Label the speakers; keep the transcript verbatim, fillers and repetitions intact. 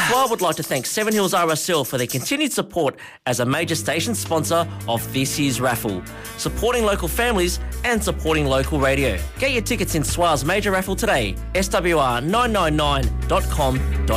Speaker 1: S W A would like to thank Seven Hills R S L for their continued support as a major station sponsor of this year's raffle, supporting local families and supporting local radio. Get your tickets in S W A's major raffle today, s w r nine nine nine dot com dot a u.